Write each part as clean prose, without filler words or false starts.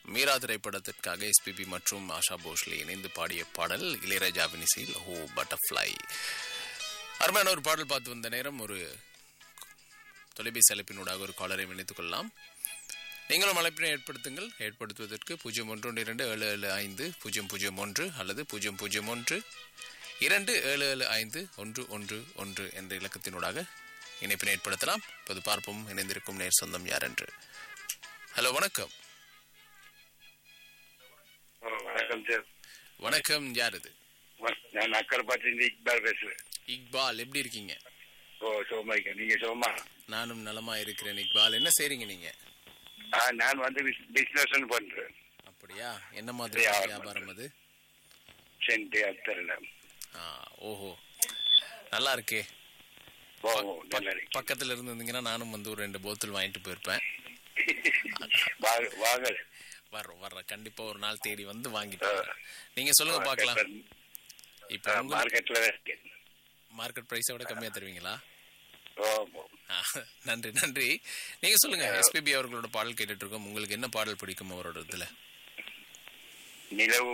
மீரா திரைப்படத்திற்காக எஸ்பிபி மற்றும் ஆஷா போஸ்லே இணைந்து பாடிய பாடல் இளையராஜாவின் இசையில் ஓ பட்டர்ஃப்ளை. அருமையான ஒரு பாடல் பார்த்து வந்த நேரம் ஒரு தொலைபேசி அழைப்பினூடாக ஒரு காலரை இணைத்துக் கொள்ளலாம். நீங்களும் அழைப்பினை ஏற்படுத்துவதற்கு 0127750001 அல்லது 0012775111 என்ற இலக்கத்தினூடாக இணைப்பினை ஏற்படுத்தலாம். இப்போது பார்ப்போம் இணைந்திருக்கும் நேர் சொந்தம் யார் என்று. ஹலோ, வணக்கம். வணக்கம் சார். வணக்கம், யார் இது? நான் அக்கரைப்பாட்டிலிருந்து இக்பால் பேசுறேன். இக்பால், எப்படி இருக்கீங்க? ஓ, சோமா. நீங்க சோமா? நானும் நலமா இருக்கிறேன். இக்பால், என்ன செய்றீங்க நீங்க? நான் வந்து பிசினஸ் பண்றேன். அப்படியா? என்ன மாதிரி வியாபாரம் அது? சென்ட் அத்தரல. ஓஹோ, நல்லா இருக்கே. ஓ, நல்லா இருக்கு. பக்கத்துல இருந்தீங்கன்னா நானும் வந்து ஒரு 2 போத்தல் வாங்கிட்டு போயிருப்பேன். வாங்க. வர்றேன் கண்டிப்பா ஒரு நாள் தேடி வந்து வாங்கிட்டு. நீங்க சொல்லுங்க பாக்கலாம். இப்ப மார்க்கெட்ல மார்க்கெட் பிரைஸை விட கம்மியா தருவீங்களா? நன்றி. நீங்க சொல்லுங்க. எஸ்பிபி அவர்களோட பாடல் கேட்டுட்டு இருக்கோம். உங்களுக்கு என்ன பாடல் பிடிக்கும் அவரோட இதுல? நிலவு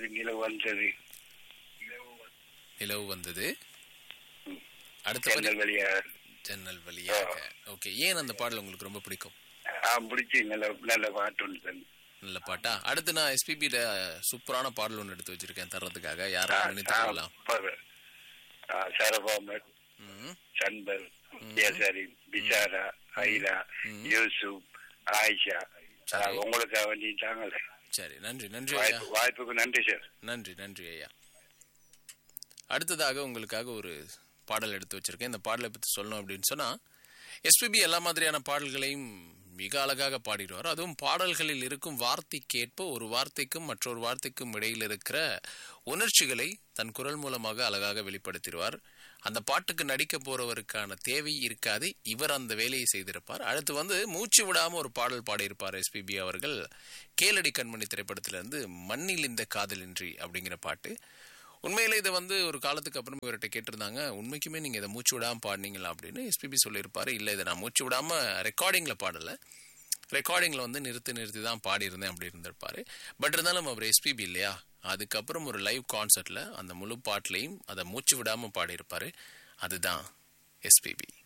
வந்தது அடுத்த ஜன்னல் வழியாக. ஓகே, ஏன் அந்த பாடல் உங்களுக்கு ரொம்ப பிடிக்கும்? பிடிச்சி நல்ல பாட்டு. நல்ல பாட்டா? அடுத்து நான் எஸ்பிபி சூப்பரான பாடல் ஒன்று எடுத்து வச்சிருக்கேன் தர்றதுக்காக. யாரும் நினைத்து கொள்ளலாம். சரபாமர், சன்பர், பிசாரா, ஐலா, யூசுப், ஆயிஷா, உங்களுக்கு வேண்டிட்டாங்களே. சரி, நன்றி. வாய்ப்புக்கு நன்றி சார். நன்றி ஐயா. அடுத்ததாக உங்களுக்காக ஒரு பாடல் எடுத்து வச்சிருக்கேன். இந்த பாடலை பற்றி சொல்லணும் அப்படின்னு சொன்னா, எஸ்பிபி எல்லா மாதிரியான பாடல்களையும் மிக அழகாக பாடிடுவார். அதுவும் பாடல்களில் இருக்கும் வார்த்தைக்கேற்ப ஒரு வார்த்தைக்கும் மற்றொரு வார்த்தைக்கும் இடையில் இருக்கிற உணர்ச்சிகளை தன் குரல் மூலமாக அழகாக வெளிப்படுத்திடுவார். அந்த பாட்டுக்கு நடிக்க போறவருக்கான தேவை இருக்காது, இவர் அந்த வேலையை செய்திருப்பார். அடுத்து வந்து மூச்சு விடாம ஒரு பாடல் பாடியிருப்பார் எஸ்பிபி அவர்கள். கேளடி கண்மணி திரைப்படத்திலிருந்து மண்ணில் இந்த காதலின்றி அப்படிங்கிற பாட்டு. உண்மையில இதை வந்து ஒரு காலத்துக்கு அப்புறம் இவர்கிட்ட கேட்டிருந்தாங்க, உண்மைக்குமே நீங்க இதை மூச்சு விடாம பாடினீங்களா அப்படின்னு. எஸ்பிபி சொல்லியிருப்பாரு, இல்ல இதை நான் மூச்சு விடாம ரெக்கார்டிங்ல பாடல, ரெக்கார்டிங்ல வந்து நிறுத்தி தான் பாடியிருந்தேன் அப்படி இருந்திருப்பாரு. பட் இருந்தாலும் அவர் எஸ்பிபி இல்லையா, அதுக்கப்புறம் ஒரு லைவ் கான்சர்ட்ல அந்த முழு பாட்டிலையும் அதை மூச்சு விடாம பாடியிருப்பாரு. அதுதான் எஸ்பிபி.